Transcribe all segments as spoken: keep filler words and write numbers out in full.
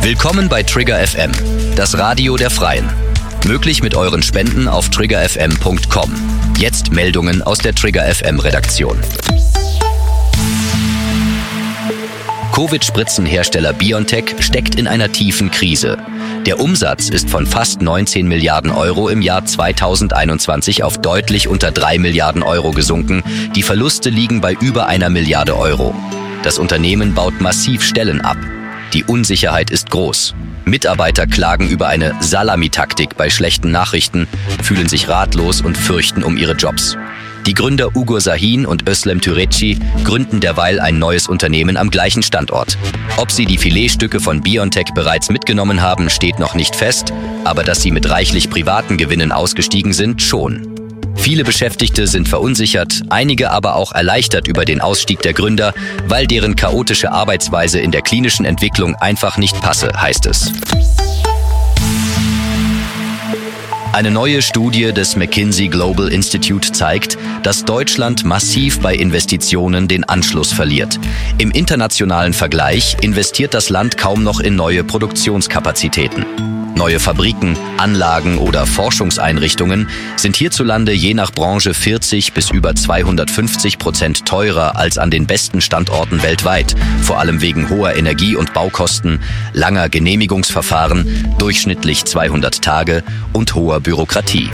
Willkommen bei Trigger F M, das Radio der Freien. Möglich mit euren Spenden auf trigger f m punkt com. Jetzt Meldungen aus der Trigger F M Redaktion. Covid-Spritzenhersteller BioNTech steckt in einer tiefen Krise. Der Umsatz ist von fast neunzehn Milliarden Euro im Jahr zweitausendeinundzwanzig auf deutlich unter drei Milliarden Euro gesunken. Die Verluste liegen bei über einer Milliarde Euro. Das Unternehmen baut massiv Stellen ab. Die Unsicherheit ist groß. Mitarbeiter klagen über eine Salamitaktik bei schlechten Nachrichten, fühlen sich ratlos und fürchten um ihre Jobs. Die Gründer Ugur Sahin und Özlem Türeci gründen derweil ein neues Unternehmen am gleichen Standort. Ob sie die Filetstücke von BioNTech bereits mitgenommen haben, steht noch nicht fest, aber dass sie mit reichlich privaten Gewinnen ausgestiegen sind, schon. Viele Beschäftigte sind verunsichert, einige aber auch erleichtert über den Ausstieg der Gründer, weil deren chaotische Arbeitsweise in der klinischen Entwicklung einfach nicht passe, heißt es. Eine neue Studie des McKinsey Global Institute zeigt, dass Deutschland massiv bei Investitionen den Anschluss verliert. Im internationalen Vergleich investiert das Land kaum noch in neue Produktionskapazitäten. Neue Fabriken, Anlagen oder Forschungseinrichtungen sind hierzulande je nach Branche vierzig bis über zweihundertfünfzig Prozent teurer als an den besten Standorten weltweit, vor allem wegen hoher Energie- und Baukosten, langer Genehmigungsverfahren, durchschnittlich zweihundert Tage und hoher Bürokratie.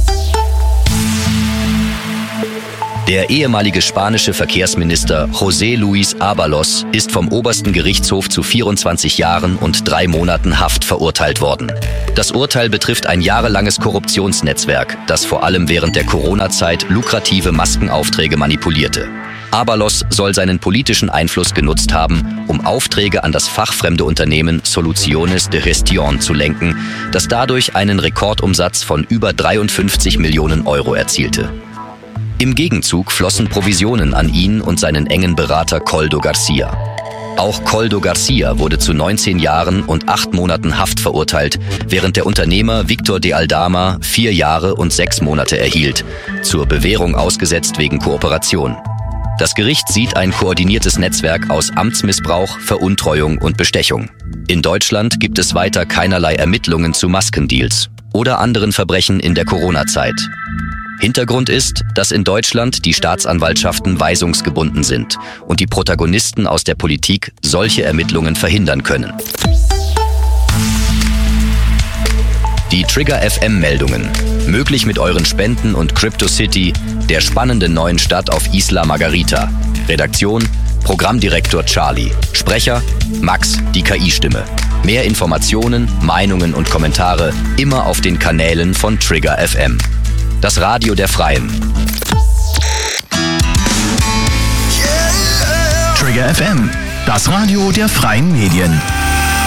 Der ehemalige spanische Verkehrsminister José Luis Ábalos ist vom obersten Gerichtshof zu vierundzwanzig Jahren und drei Monaten Haft verurteilt worden. Das Urteil betrifft ein jahrelanges Korruptionsnetzwerk, das vor allem während der Corona-Zeit lukrative Maskenaufträge manipulierte. Ábalos soll seinen politischen Einfluss genutzt haben, um Aufträge an das fachfremde Unternehmen Soluciones de Gestión zu lenken, das dadurch einen Rekordumsatz von über dreiundfünfzig Millionen Euro erzielte. Im Gegenzug flossen Provisionen an ihn und seinen engen Berater Koldo Garcia. Auch Koldo Garcia wurde zu neunzehn Jahren und acht Monaten Haft verurteilt, während der Unternehmer Victor de Aldama vier Jahre und sechs Monate erhielt, zur Bewährung ausgesetzt wegen Kooperation. Das Gericht sieht ein koordiniertes Netzwerk aus Amtsmissbrauch, Veruntreuung und Bestechung. In Deutschland gibt es weiter keinerlei Ermittlungen zu Maskendeals oder anderen Verbrechen in der Corona-Zeit. Hintergrund ist, dass in Deutschland die Staatsanwaltschaften weisungsgebunden sind und die Protagonisten aus der Politik solche Ermittlungen verhindern können. Die Trigger F M-Meldungen. Möglich mit euren Spenden und CryptoCity, der spannenden neuen Stadt auf Isla Margarita. Redaktion: Programmdirektor Charlie. Sprecher: Max, die K I-Stimme. Mehr Informationen, Meinungen und Kommentare immer auf den Kanälen von Trigger F M. Das Radio der Freien. Trigger F M, das Radio der Freien Medien.